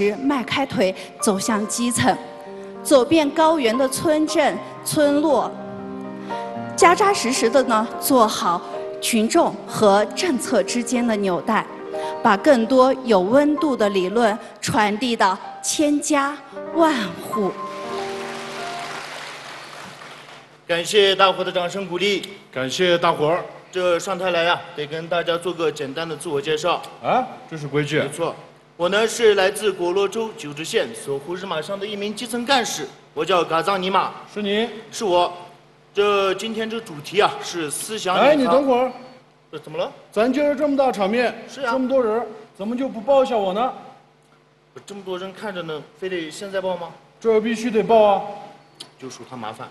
实迈开腿走向基层，走遍高原的村镇村落，扎扎实实的呢做好群众和政策之间的纽带，把更多有温度的理论传递到千家万户。 感谢大伙的掌声鼓励， 感谢大伙儿。 这上台来呀，得跟大家做个简单的自我介绍。 啊，这是规矩。 没错，我呢是来自果洛州九直县守护日马上的一名基层干事，我叫嘎藏尼玛。 是你？ 是我。今天这主题啊是思想。 哎，你等会儿。 怎么了？ 咱今儿这么大场面， 是啊， 这么多人，怎么就不报一下我呢？ 这么多人看着呢，非得现在报吗？ 这必须得报啊！ 就属他麻烦。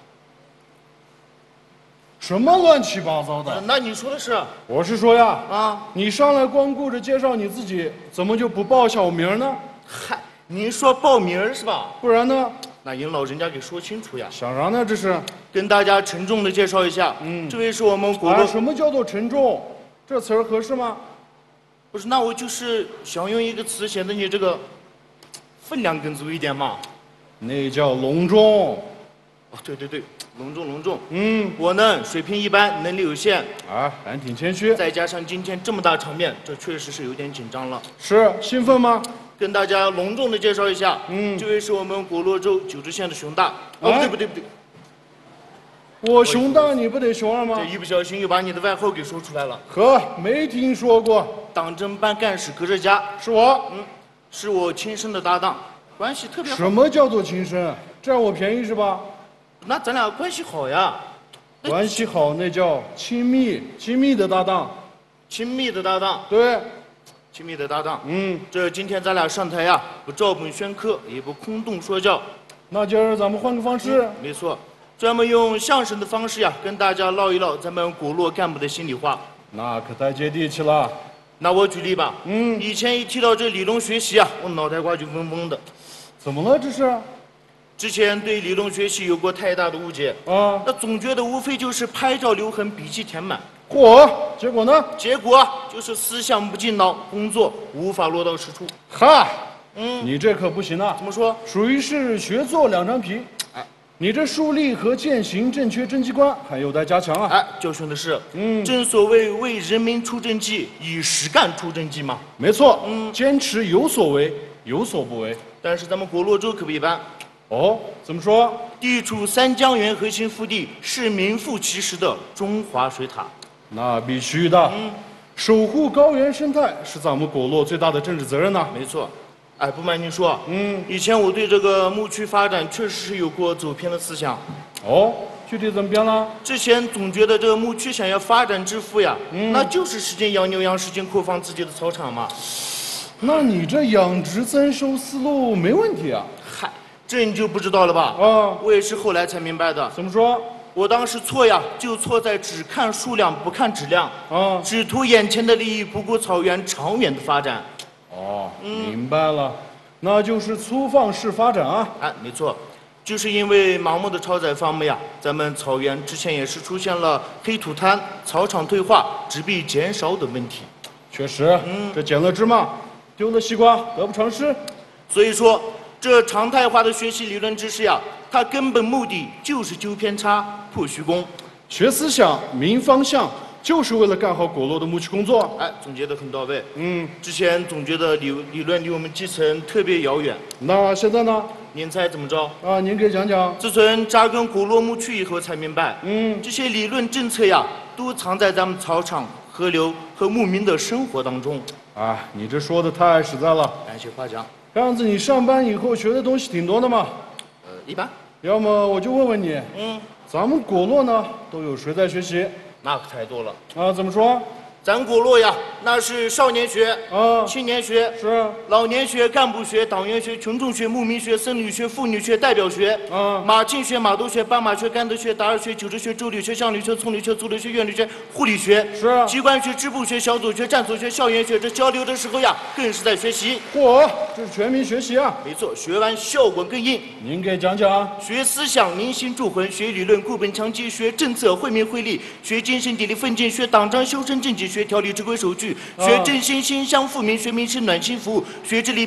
什么乱七八糟的？ 那你说的是？ 我是说呀， 啊， 你上来光顾着介绍你自己，怎么就不报一下我名呢？ 嗨，您说报名是吧？ 不然呢？ 那您老人家给说清楚呀！ 想啥呢？这是跟大家沉重的介绍一下，这位是我们果洛。 什么叫做沉重？这词儿合适吗？ 不是，那我就是想用一个词显得你这个分量更足一点嘛。 那叫隆重。 哦，对对对，隆重。我呢水平一般，能力有限。 啊，还挺谦虚。 再加上今天这么大场面，这确实是有点紧张了。 是兴奋吗？ 跟大家隆重的介绍一下，这位是我们果洛州九直县的熊大。哦，不对。 我熊大，你不得熊二吗？ 这一不小心又把你的外号给说出来了。 呵，没听说过。 党政办干事葛热家， 是我。 是我亲生的搭档，关系特别好。 什么叫做亲生？占我便宜是吧？ 那咱俩关系好呀。 关系好那叫亲密的搭档。 亲密的搭档。 对。 亲密的搭档。这今天咱俩上台呀，不照本宣科，也不空洞说教。 那今儿咱们换个方式。 没错。专门用相声的方式呀，跟大家唠一唠咱们果洛干部的心里话。 那可太接地气了。 那我举例吧。以前一提到这理论学习啊，我脑袋瓜就嗡嗡的。 怎么了这是？ 之前对理论学习有过太大的误解啊，那总觉得无非就是拍照留痕，笔记填满。结果呢？结果就是思想不进脑，工作无法落到实处。 哈，你这可不行啊！ 怎么说？ 属于是学做两张皮。你这树立和践行正确政绩观还有待加强啊！ 教训的是，正所谓为人民出政绩，以实干出政绩嘛。 没错，坚持有所为，有所不为。 但是咱们果洛州可不一般。 哦，怎么说？ 地处三江源核心腹地，是名副其实的中华水塔。 那必须的。守护高原生态是咱们果洛最大的政治责任呐。 没错。哎，不瞒您说，以前我对这个牧区发展确实是有过走偏的思想。 哦，具体怎么变了？ 之前总觉得这个牧区想要发展致富呀，那就是使劲养牛羊，使劲扩放自己的草场嘛。 那你这养殖增收思路没问题啊？ 嗨，这你就不知道了吧？我也是后来才明白的。 怎么说？ 我当时错呀，就错在只看数量不看质量，只图眼前的利益，不顾草原长远的发展。 哦，明白了，那就是粗放式发展啊！ 没错，就是因为盲目的超载放牧呀，咱们草原之前也是出现了黑土滩、草场退化、植被减少等问题。 确实，这捡了芝麻，丢了西瓜，得不偿失。 所以说，这常态化的学习理论知识呀，它根本目的就是纠偏差、破虚功。 学思想、明方向。就是为了干好果洛的牧区工作。 总结得很到位。之前总觉得理论离我们基层特别遥远。 那现在呢？ 您猜怎么着？ 您给讲讲。 自从扎根果洛牧区以后，才明白，这些理论政策呀，都藏在咱们草场、河流和牧民的生活当中。 你这说的太实在了。 感谢夸奖。 样子你上班以后学的东西挺多的嘛？ 一般。 要么我就问问你，咱们果洛呢，都有谁在学习？ 那可太多了。 怎么说？ 咱果洛呀，那是少年学、青年学、老年学、干部学、党员学、群众学、牧民学、僧侣学、妇女学、代表学、马沁学、马兜学、斑马学、甘德学、达尔学、九直学、周理学、乡理学、村理学、族理学、院理学、护理学、机关学、支部学、小组学、站所学、校园学。这交流的时候呀，更是在学习。 这是全民学习啊！ 没错，学完效果更硬。 您给讲讲。 学思想凝心铸魂，学理论固本强基，学政策惠民惠利，学精神砥砺奋进，学党章修身政绩，学条理指挥手续，学振兴馨香富民，学民生暖心服务，学治理